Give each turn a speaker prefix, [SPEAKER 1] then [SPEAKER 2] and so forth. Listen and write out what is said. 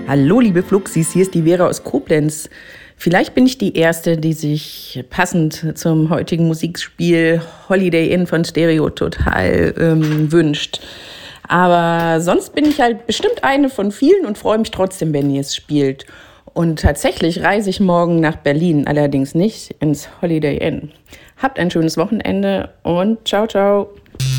[SPEAKER 1] Hallo, liebe Fluxis, hier ist die Vera aus Koblenz. Vielleicht bin ich die Erste, die sich passend zum heutigen Musikspiel Holiday Inn von Stereo Total wünscht. Aber sonst bin ich halt bestimmt eine von vielen und freue mich trotzdem, wenn ihr es spielt. Und tatsächlich reise ich morgen nach Berlin, allerdings nicht ins Holiday Inn. Habt ein schönes Wochenende und ciao, ciao.